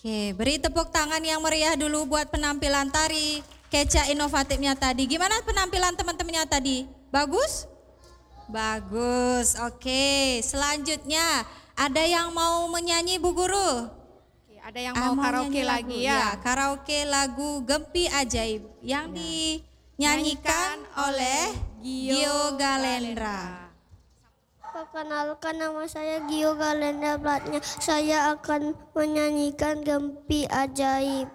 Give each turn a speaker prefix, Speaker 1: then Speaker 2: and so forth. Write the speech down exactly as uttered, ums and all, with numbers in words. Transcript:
Speaker 1: Oke, beri tepuk tangan yang meriah dulu buat penampilan tari Keca inovatifnya tadi. Gimana penampilan teman-temannya tadi? Bagus? Bagus. Oke, selanjutnya ada yang mau menyanyi Bu Guru?
Speaker 2: Oke, ada yang mau,
Speaker 1: Ah,
Speaker 2: karaoke
Speaker 1: nyanyi
Speaker 2: lagi
Speaker 1: lagu.
Speaker 2: ya?
Speaker 1: Karaoke lagu Gempi Ajaib yang
Speaker 2: Ya.
Speaker 1: dinyanyikan oleh Gio Galendra.
Speaker 3: Perkenalkan, nama saya Gio Galendra Platnya. Saya akan menyanyikan Gempi Ajaib.